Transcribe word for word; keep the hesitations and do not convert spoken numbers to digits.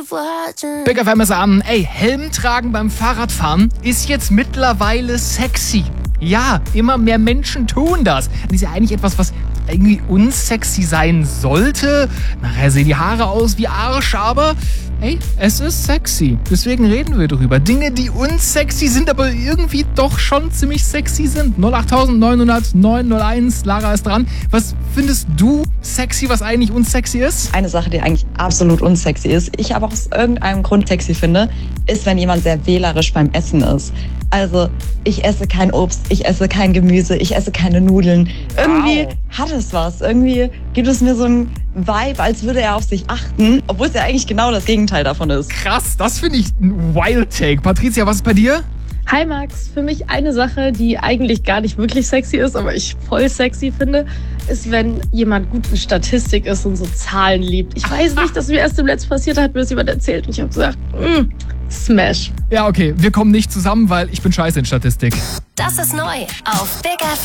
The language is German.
Big F M ist an. Ey, Helm tragen beim Fahrradfahren ist jetzt mittlerweile sexy. Ja, immer mehr Menschen tun das. Das ist ja eigentlich etwas, was irgendwie unsexy sein sollte. Nachher sehen die Haare aus wie Arsch, aber hey, es ist sexy. Deswegen reden wir drüber. Dinge, die unsexy sind, aber irgendwie doch schon ziemlich sexy sind. null acht neun null null neun null eins, Lara ist dran. Was findest du sexy, was eigentlich unsexy ist? Eine Sache, die eigentlich absolut unsexy ist, ich aber aus irgendeinem Grund sexy finde, ist, wenn jemand sehr wählerisch beim Essen ist. Also, ich esse kein Obst, ich esse kein Gemüse, ich esse keine Nudeln. Irgendwie wow. hat es was. Irgendwie gibt es mir so ein Vibe, als würde er auf sich achten, obwohl es ja eigentlich genau das Gegenteil davon ist. Krass, das finde ich ein Wild Take. Patricia, was ist bei dir? Hi Max, für mich eine Sache, die eigentlich gar nicht wirklich sexy ist, aber ich voll sexy finde, ist, wenn jemand gut in Statistik ist und so Zahlen liebt. Ich weiß nicht, dass mir erst im Letzten passiert hat, mir das jemand erzählt und ich habe gesagt, mm, Smash. Ja, okay, wir kommen nicht zusammen, weil ich bin scheiße in Statistik. Das ist neu auf Big F M.